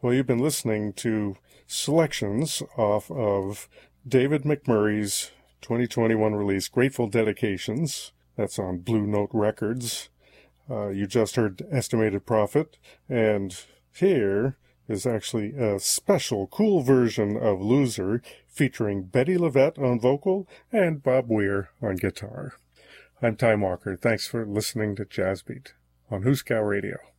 Well, you've been listening to selections off of David McMurray's 2021 release, Grateful Dedications. That's on Blue Note Records. You just heard Estimated Profit, and here is actually a special cool version of Loser featuring Betty Levette on vocal and Bob Weir on guitar. I'm Time Walker. Thanks for listening to Jazz Beat on Hooskow Radio.